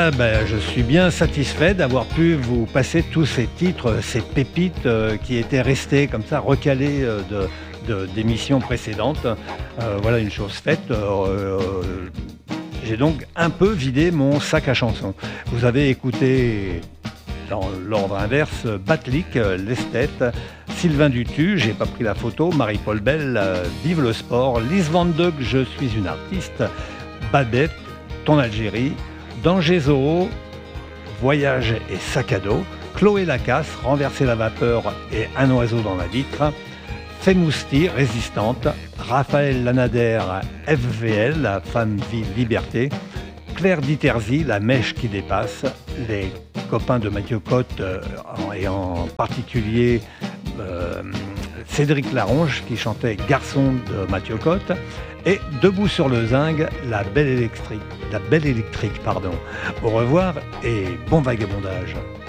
Voilà, je suis bien satisfait d'avoir pu vous passer tous ces titres, ces pépites qui étaient restées comme ça, recalées d'émissions précédentes. Voilà une chose faite. J'ai donc un peu vidé mon sac à chansons. Vous avez écouté, dans l'ordre inverse, Batlik, l'esthète, Sylvain Dutu, j'ai pas pris la photo, Marie-Paul Bell, Vive le sport, Lise Van Dug, Je suis une artiste, Babette, Ton Algérie, Danger Zorro, Voyage et sac à dos, Chloé Lacasse, Renverser la vapeur et Un oiseau dans la vitre, Femousti, Résistante, Raphaël Lanader, FVL, la Femme, Vie, Liberté, Claire Diterzi, La mèche qui dépasse, les copains de Mathieu Cotte et en particulier Cédric Laronge qui chantait Garçon de Mathieu Cotte, et Debout sur le zinc, La belle électrique. Au revoir et bon vagabondage.